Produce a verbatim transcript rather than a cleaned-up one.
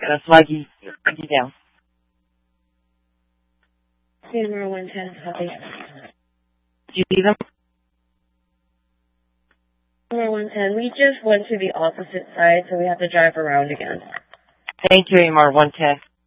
Uh, Swaggy, Swaggy down. Camera one ten, copy. Did you see them? Camera one ten, we just went to the opposite side, so we have to drive around again. Thank you, A M R one ten.